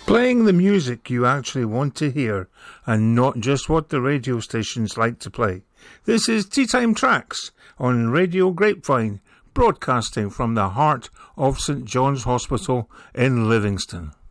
Playing the music you actually want to hear and not just what the radio stations like to play. This is Tea Time Tracks on Radio Grapevine, broadcasting from the heart of St John's Hospital in Livingston.